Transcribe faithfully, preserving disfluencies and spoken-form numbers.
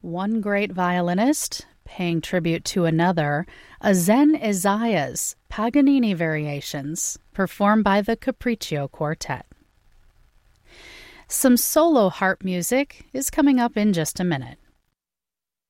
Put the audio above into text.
one great violinist paying tribute to another, a Zen Isaiah's Paganini Variations, performed by the Capriccio Quartet. Some solo harp music is coming up in just a minute.